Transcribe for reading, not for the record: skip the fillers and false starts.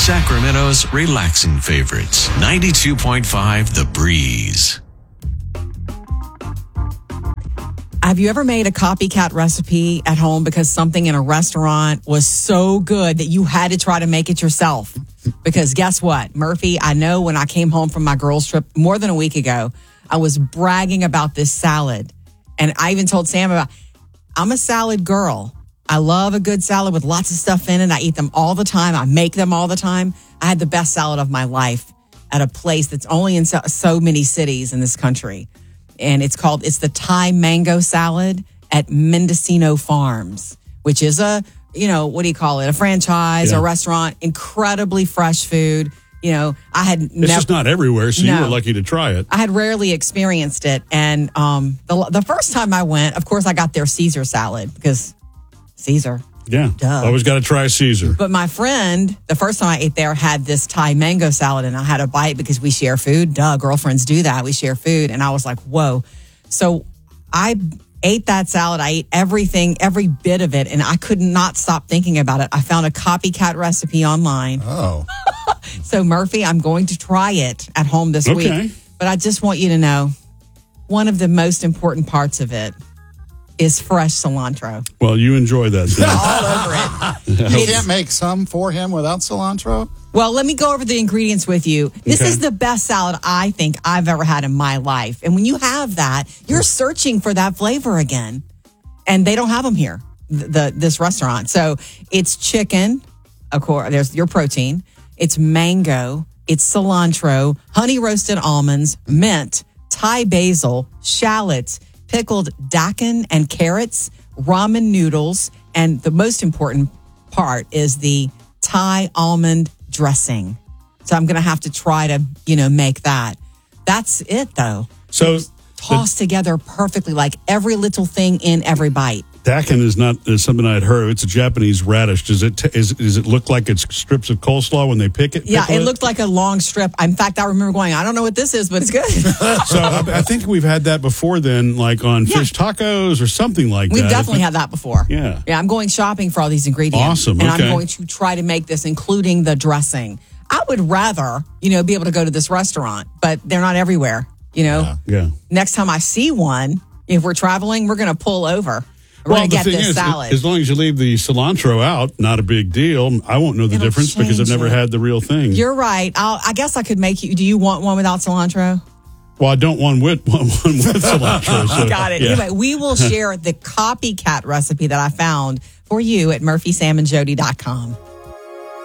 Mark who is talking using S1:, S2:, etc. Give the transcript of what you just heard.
S1: Sacramento's relaxing favorites. 92.5 The Breeze.
S2: Have you ever made a copycat recipe at home because something in a restaurant was so good that you had to try to make it yourself? Because guess what, Murphy, I know when I came home from my girls' trip more than a week ago, I was bragging about this salad. And I even told Sam I'm a salad girl. I love a good salad with lots of stuff in it. I eat them all the time. I make them all the time. I had the best salad of my life at a place that's only in so many cities in this country. And it's the Thai mango salad at Mendocino Farms, which is a franchise, a restaurant, incredibly fresh food. It's
S3: just not everywhere, so you were lucky to try it.
S2: I had rarely experienced it. And the first time I went, of course, I got their Caesar salad because Caesar.
S3: Yeah,
S2: duh.
S3: Always got to try Caesar.
S2: But my friend, the first time I ate there, had this Thai mango salad, and I had a bite because we share food. Duh, girlfriends do that. We share food. And I was like, whoa. So I ate that salad. I ate everything, every bit of it, and I could not stop thinking about it. I found a copycat recipe online.
S4: Oh.
S2: So, Murphy, I'm going to try it at home this week. But I just want you to know, one of the most important parts of it is fresh cilantro.
S3: Well, you enjoy that thing.
S2: All over it.
S4: You can't make some for him without cilantro?
S2: Well, let me go over the ingredients with you. This is the best salad I think I've ever had in my life. And when you have that, you're searching for that flavor again. And they don't have them here, this restaurant. So it's chicken, of course, there's your protein. It's mango, it's cilantro, honey roasted almonds, mint, Thai basil, shallots, pickled daikon and carrots, ramen noodles, and the most important part is the Thai almond dressing. So I'm going to have to try to, make that. That's it, though.
S3: So
S2: tossed together perfectly, like every little thing in every bite.
S3: Daikon is not something I had heard. It's a Japanese radish. Does it look like it's strips of coleslaw when they pick it?
S2: Yeah, it looked like a long strip. In fact, I remember going, I don't know what this is, but it's good.
S3: So I think we've had that before then, like on fish tacos or something like that.
S2: We've definitely had that before.
S3: Yeah.
S2: Yeah, I'm going shopping for all these ingredients.
S3: Awesome,
S2: And I'm going to try to make this, including the dressing. I would rather, be able to go to this restaurant, but they're not everywhere,
S3: Yeah.
S2: Next time I see one, if we're traveling, we're going to pull over. We're going to get this salad.
S3: As long as you leave the cilantro out, not a big deal. I won't know the difference because I've never had the real thing.
S2: You're right. I guess I could make you. Do you want one without cilantro?
S3: Well, I don't want one with cilantro. So,
S2: got it.
S3: Yeah.
S2: Anyway, we will share the copycat recipe that I found for you at murphysamandjody.com.